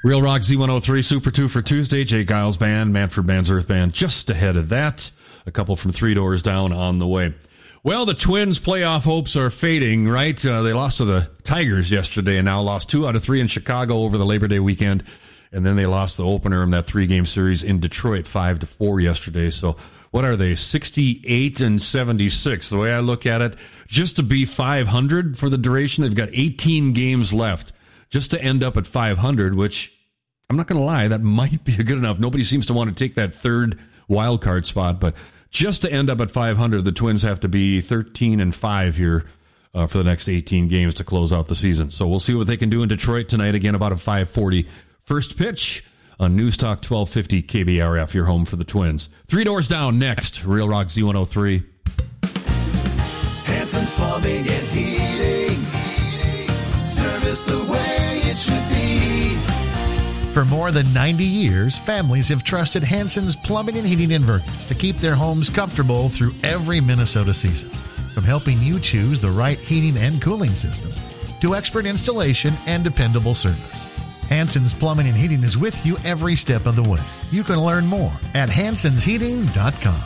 Real Rock Z103 Super 2 for Tuesday. Jay Giles Band, Manfred Band's Earth Band just ahead of that. A couple from Three Doors Down on the way. Well, the Twins' playoff hopes are fading, right? They lost to the Tigers yesterday and now lost 2 out of 3 in Chicago over the Labor Day weekend. And then they lost the opener in that 3-game series in Detroit 5-4 yesterday. So what are they, 68 and 76? The way I look at it, just to be 500 for the duration, they've got 18 games left. Just to end up at 500, which I'm not going to lie, that might be good enough. Nobody seems to want to take that third wild card spot, but just to end up at 500, the Twins have to be 13-5 here for the next 18 games to close out the season. So we'll see what they can do in Detroit tonight. Again, about a 5:40 first pitch on News Talk 1250 KBRF. Your home for the Twins. Three Doors Down next. Real Rock Z103. Hanson's Plumbing and Heating. Service the way it should be. For more than 90 years, families have trusted Hanson's Plumbing and Heating in Vergas to keep their homes comfortable through every Minnesota season. From helping you choose the right heating and cooling system to expert installation and dependable service, Hanson's Plumbing and Heating is with you every step of the way. You can learn more at hansonsheating.com.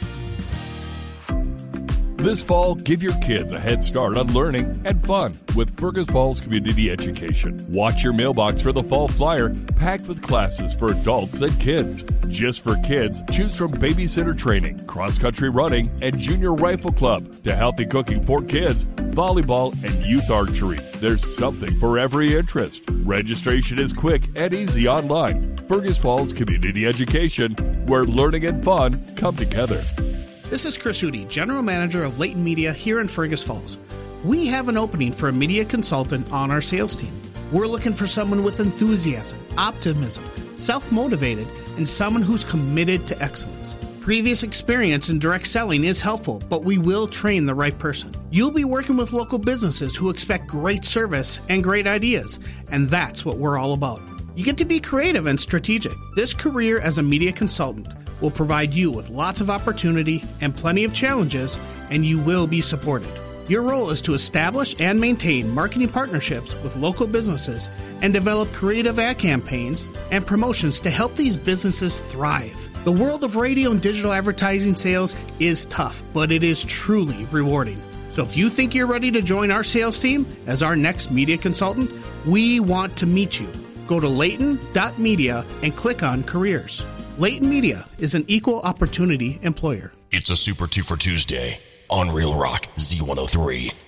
This fall, give your kids a head start on learning and fun with Fergus Falls Community Education. Watch your mailbox for the fall flyer packed with classes for adults and kids. Just for kids, choose from babysitter training, cross-country running, and junior rifle club to healthy cooking for kids, volleyball, and youth archery. There's something for every interest. Registration is quick and easy online. Fergus Falls Community Education, where learning and fun come together. This is Chris Hootie, General Manager of Leighton Media here in Fergus Falls. We have an opening for a media consultant on our sales team. We're looking for someone with enthusiasm, optimism, self-motivated, and someone who's committed to excellence. Previous experience in direct selling is helpful, but we will train the right person. You'll be working with local businesses who expect great service and great ideas, and that's what we're all about. You get to be creative and strategic. This career as a media consultant will provide you with lots of opportunity and plenty of challenges, and you will be supported. Your role is to establish and maintain marketing partnerships with local businesses and develop creative ad campaigns and promotions to help these businesses thrive. The world of radio and digital advertising sales is tough, but it is truly rewarding. So if you think you're ready to join our sales team as our next media consultant, we want to meet you. Go to Leighton.media and click on careers. Leighton Media is an equal opportunity employer. It's a Super 2 for Tuesday on Real Rock Z103.